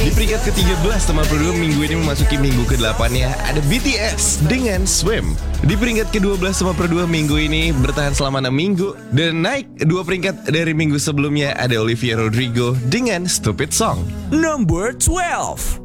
Di peringkat ke-13 Teman Pro 2 minggu ini memasuki minggu ke-8-nya ada BTS dengan Swim. Di peringkat ke-12 Teman Pro 2 minggu ini bertahan selama 6 minggu dan naik 2 peringkat dari minggu sebelumnya ada Olivia Rodrigo dengan Stupid Song. Number 12.